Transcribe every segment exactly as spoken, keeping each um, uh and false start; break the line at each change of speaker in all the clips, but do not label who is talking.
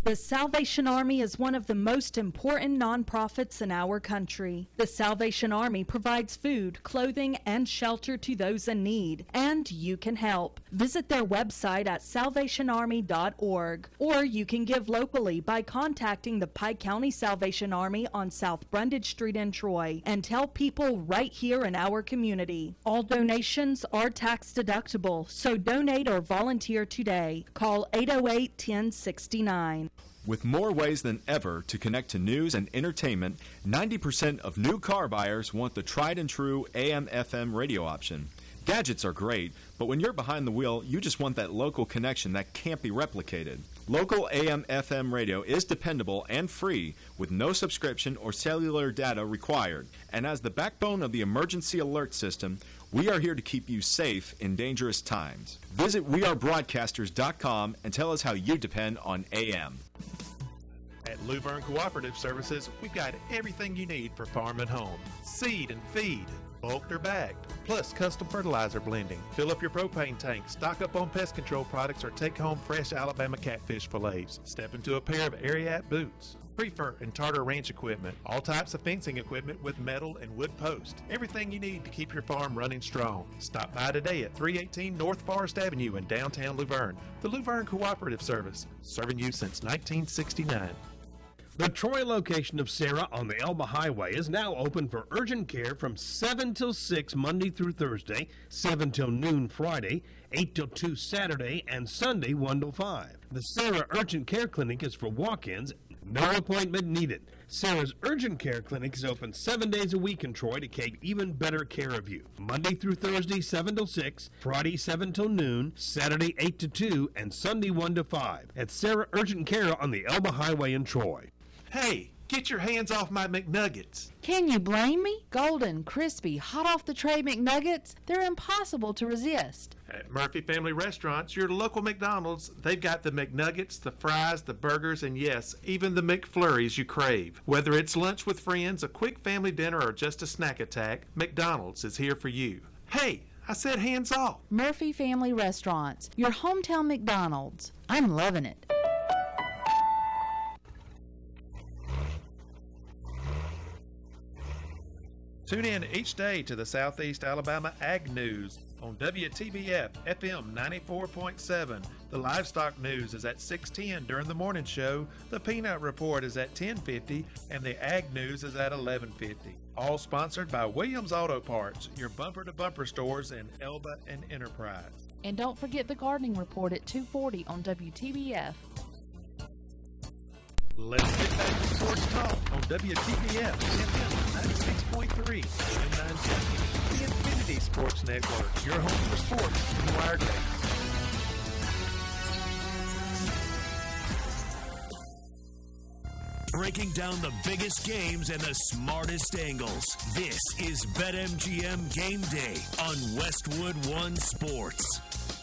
The Salvation Army is one of the most important nonprofits in our country. The Salvation Army provides food, clothing, and shelter to those in need, and you can help. Visit their website at salvation army dot org, or you can give locally by contacting the Pike County Salvation Army on South Brundage Street in Troy, and tell people right here in our community. All donations are tax deductible, so donate or volunteer today. Call eight oh eight, ten sixty-nine.
With more ways than ever to connect to news and entertainment, ninety percent of new car buyers want the tried and true A M F M radio option. Gadgets are great, but when you're behind the wheel, you just want that local connection that can't be replicated. Local A M F M radio is dependable and free with no subscription or cellular data required. And as the backbone of the emergency alert system, we are here to keep you safe in dangerous times. Visit we are broadcasters dot com and tell us how you depend on A M.
At Luverne Cooperative Services, we've got everything you need for farm and home. Seed and feed, bulked or bagged, plus custom fertilizer blending. Fill up your propane tank, stock up on pest control products, or take home fresh Alabama catfish fillets. Step into a pair of Ariat boots. Prefer and Tartar Ranch equipment. All types of fencing equipment with metal and wood posts. Everything you need to keep your farm running strong. Stop by today at three eighteen North Forest Avenue in downtown Luverne. The Luverne Cooperative Service, serving you since nineteen sixty-nine.
The Troy location of Sarah on the Elba Highway is now open for urgent care from seven till six Monday through Thursday, seven till noon Friday, eight till two Saturday, and Sunday one till five. The Sarah Urgent Care Clinic is for walk-ins, no appointment needed. Sarah's Urgent Care Clinic is open seven days a week in Troy to take even better care of you. Monday through Thursday, seven till six, Friday, seven till noon, Saturday, eight to two, and Sunday, one to five. At Sarah Urgent Care on the Elba Highway in Troy.
Hey, get your hands off my McNuggets.
Can you blame me? Golden, crispy, hot off the tray McNuggets, they're impossible to resist.
At Murphy Family Restaurants, your local McDonald's, they've got the McNuggets, the fries, the burgers, and yes, even the McFlurries you crave. Whether it's lunch with friends, a quick family dinner, or just a snack attack, McDonald's is here for you. Hey, I said hands off.
Murphy Family Restaurants, your hometown McDonald's. I'm loving it.
Tune in each day to the Southeast Alabama Ag News on W T B F F M ninety-four point seven. The Livestock News is at six ten during the morning show, the Peanut Report is at ten fifty, and the Ag News is at eleven fifty. All sponsored by Williams Auto Parts, your bumper-to-bumper stores in Elba and Enterprise.
And don't forget the Gardening Report at two forty on W T B F.
Let's get back to Sports Talk on W T B F F M ninety-six point three and nine ten. The Infinity Sports Network, your home for sports in the Wired Day.
Breaking down the biggest games and the smartest angles. This is BetMGM Game Day on Westwood One Sports.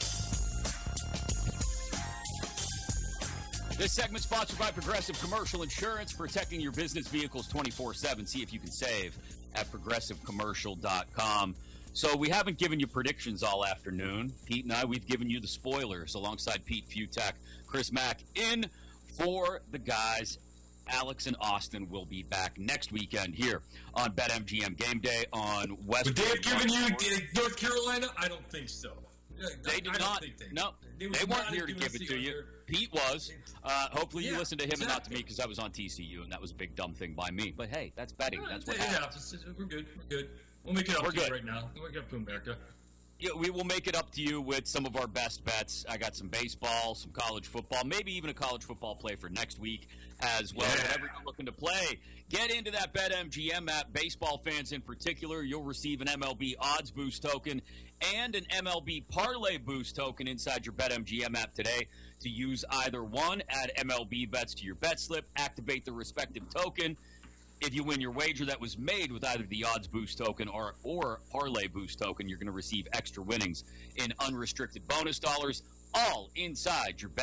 This segment sponsored by Progressive Commercial Insurance, protecting your business vehicles twenty-four seven. See if you can save at progressive commercial dot com. So we haven't given you predictions all afternoon. Pete and I, we've given you the spoilers alongside Pete Futak, Chris Mack in for the guys. Alex and Austin will be back next weekend here on BetMGM Game Day on Westwood.
Would they have given you North Carolina? I don't think so.
They did
I
not.
They,
no, they, they weren't here to give it to you. Pete was. Uh, hopefully you
yeah,
listened to him
exactly.
and not to me because I was on T C U, and that was a big dumb thing by me. But hey, that's betting.
Yeah,
that's what
it
happens.
happens. We're good. We're good. We'll make it up
We're
to
good.
you right now. We'll make it up to America.
Yeah, we will make it up to you with some of our best bets. I got some baseball, some college football, maybe even a college football play for next week as well.
Yeah.
Whatever you're looking to play, get into that BetMGM app. Baseball fans in particular, you'll receive an M L B Odds Boost token and an M L B Parlay Boost token inside your BetMGM app today. To use either one, add M L B bets to your bet slip, activate the respective token. If you win your wager that was made with either the Odds Boost token or, or Parlay Boost token, you're going to receive extra winnings in unrestricted bonus dollars, all inside your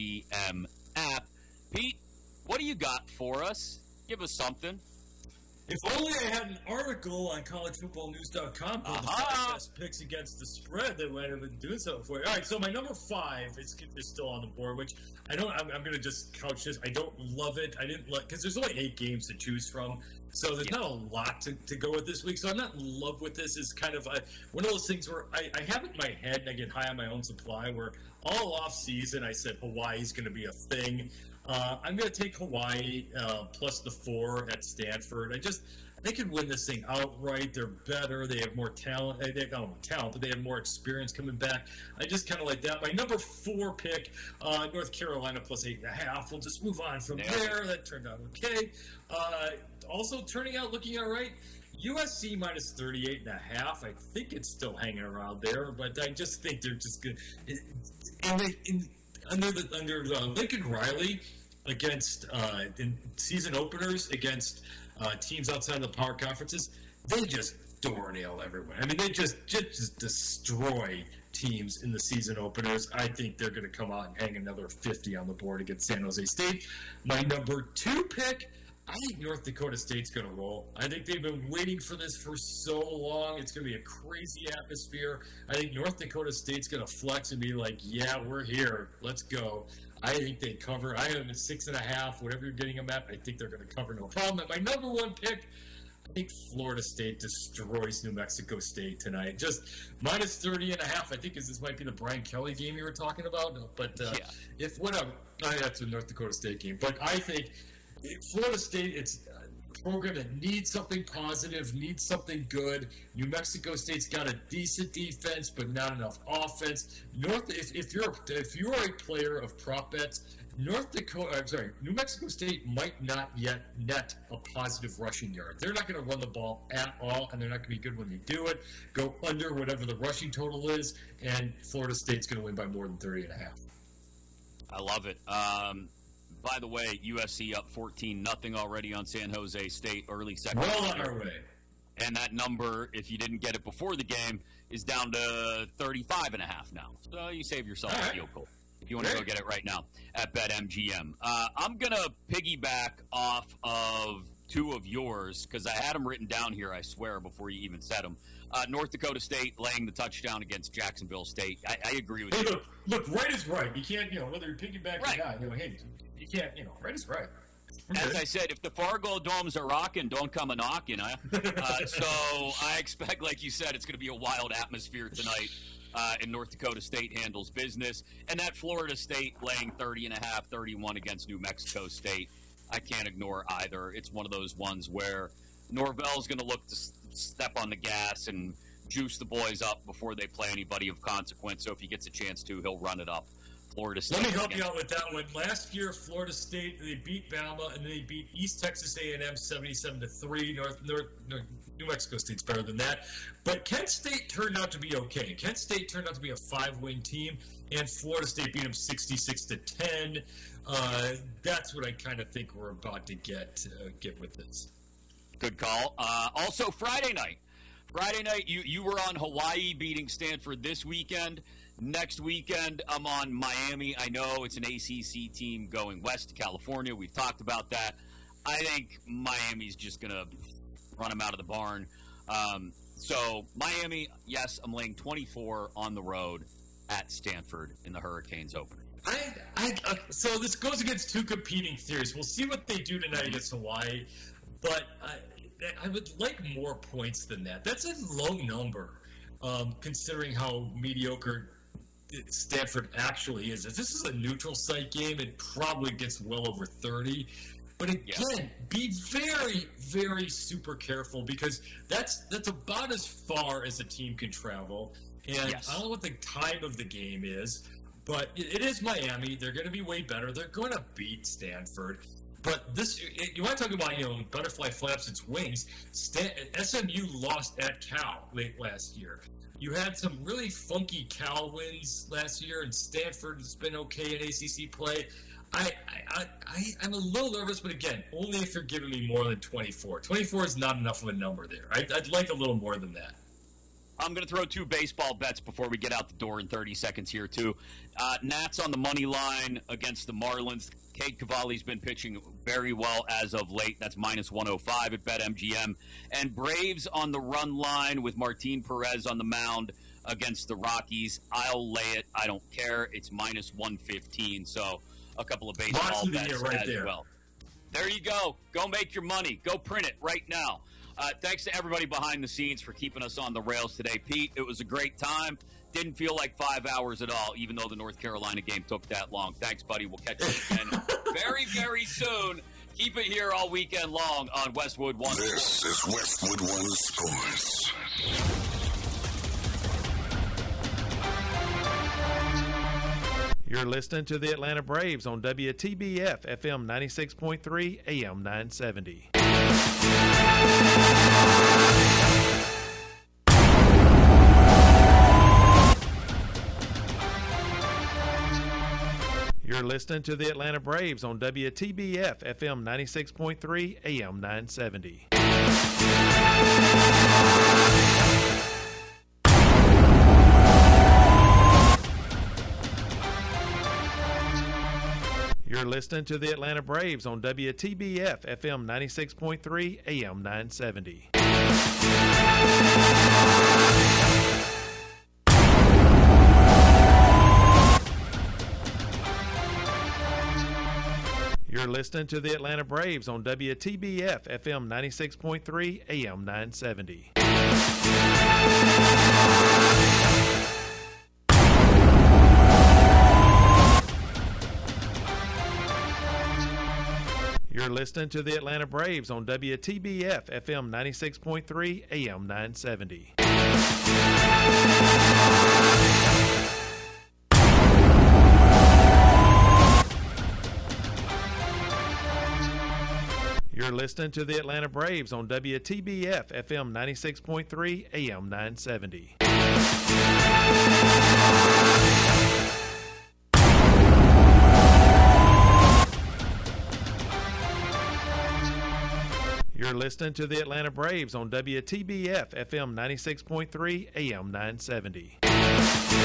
BetMGM app. Pete, what do you got for us? Give us something.
If only I had an article on college football news dot com called
Uh-huh.
the best picks against the spread that might have been doing something for you. All right, so my number five is, is still on the board, which I don't. I'm, I'm going to just couch this. I don't love it. I didn't like because there's only eight games to choose from, so there's not a lot to, to go with this week. So I'm not in love with this. It's kind of a, one of those things where I, I have it in my head and I get high on my own supply. Where all off season I said Hawaii's going to be a thing. Uh, I'm going to take Hawaii uh, plus the four at Stanford. I just they can win this thing outright. They're better. They have more talent. They they don't have talent, but they have more experience coming back. I just kind of like that. My number four pick, uh, North Carolina plus eight and a half. We'll just move on from
Yeah.
there. That turned out okay. Uh, also turning out looking all right. U S C minus thirty-eight and a half. I think it's still hanging around there, but I just think they're just good. In, in, in, under the under uh, Lincoln Riley against uh, in season openers against uh, teams outside of the power conferences, they just doornail everyone. I mean, they just just, just destroy teams in the season openers. I think they're going to come out and hang another fifty on the board against San Jose State. My number two pick, I think North Dakota State's going to roll. I think they've been waiting for this for so long. It's going to be a crazy atmosphere. I think North Dakota State's going to flex and be like, yeah, we're here. Let's go. I think they cover. I have them at six and a half, whatever you're getting them at. I think they're going to cover no problem. And my number one pick, I think Florida State destroys New Mexico State tonight. Just minus thirty and a half. I think this might be the Brian Kelly game you were talking about. But uh,
Yeah.
if whatever, I that's a North Dakota State game. But I think Florida State, it's a program that needs something positive, needs something good. New Mexico State's got a decent defense, but not enough offense. North, if, if you're if you're a player of prop bets, North Dakota, I'm sorry, New Mexico State might not yet net a positive rushing yard. They're not going to run the ball at all, and they're not going to be good when they do it. Go under whatever the rushing total is, and Florida State's going to win by more than thirty and a half.
I love it. Um, by the way, U S C up fourteen nothing already on San Jose State early second.
Well on our way.
And that number, if you didn't get it before the game, is down to thirty-five and a half now. So you save yourself
All
a
right.
field goal if you want to go get it right now at BetMGM. Uh, I'm going to piggyback off of two of yours because I had them written down here, I swear, before you even said them. Uh, North Dakota State laying the touchdown against Jacksonville State. I, I agree with
Hey,
you.
look, look, right is right. You can't, you know, whether you're piggyback
Right.
or not, you know, hey, you can't, you know, right is right.
As I said, if the Fargo domes are rocking, don't come a knocking, huh? Uh, so I expect, like you said, it's going to be a wild atmosphere tonight. Uh, and North Dakota State handles business. And that Florida State laying thirty and a half, thirty-one against New Mexico State, I can't ignore either. It's one of those ones where Norvell's going to look to s- step on the gas and juice the boys up before they play anybody of consequence. So if he gets a chance to, he'll run it up. Florida State.
Let me help you
against-
out with that one. Last year, Florida State, they beat Bama, and they beat East Texas A and M seventy-seven to three. North, North, North, New Mexico State's better than that. But Kent State turned out to be okay. Kent State turned out to be a five-win team, and Florida State beat them sixty-six to ten. Uh, that's what I kind of think we're about to get uh, get with this.
Good call. Uh, also, Friday night. Friday night, you, you were on Hawaii beating Stanford this weekend. Next weekend, I'm on Miami. I know it's an A C C team going west to California. We've talked about that. I think Miami's just going to run them out of the barn. Um, so, Miami, yes, I'm laying twenty-four on the road at Stanford in the Hurricanes opener.
I, I, uh, so this goes against two competing theories. We'll see what they do tonight against Hawaii, but I, I would like more points than that. That's a low number, um, considering how mediocre Stanford actually is. If this is a neutral site game, it probably gets well over thirty. But again,
Yeah.
be very, very super careful because that's that's about as far as a team can travel. And
Yes.
I don't know what the time of the game is, but it, it is Miami. They're going to be way better. They're going to beat Stanford. But this, you want to talk about, you know, butterfly flaps its wings. Stan, S M U lost at Cal late last year. You had some really funky Cal wins last year, and Stanford has been okay in A C C play. I, I, I, I'm a little nervous, but again, only if you're giving me more than twenty-four. twenty-four is not enough of a number there. I'd, I'd like a little more than that.
I'm going to throw two baseball bets before we get out the door in thirty seconds here, too. Uh, Nats on the money line against the Marlins. Cade Cavalli's been pitching very well as of late. That's minus one oh five at BetMGM. And Braves on the run line with Martin Perez on the mound against the Rockies. I'll lay it. I don't care. It's minus one fifteen. So a couple of baseball bets
right
as
there.
well. There you go. Go make your money. Go print it right now. Uh, thanks to everybody behind the scenes for keeping us on the rails today. Pete, it was a great time. Didn't feel like five hours at all, even though the North Carolina game took that long. Thanks, buddy. We'll catch you again very, very soon. Keep it here all weekend long on Westwood One.
This is Westwood One Sports.
You're listening to the Atlanta Braves on W T B F F M ninety-six point three, A M nine seventy. You're listening to the Atlanta Braves on W T B F F M ninety-six point three, A M nine seventy. You're listening to the Atlanta Braves on W T B F F M ninety-six point three, A M nine seventy. You're listening to the Atlanta Braves on W T B F F M ninety-six point three, A M nine seventy. You're listening to the Atlanta Braves on W T B F F M ninety-six point three, A M nine seventy. You're listening to the Atlanta Braves on W T B F F M ninety-six point three, A M nine seventy. You're listening to the Atlanta Braves on W T B F F M ninety-six point three, A M nine seventy.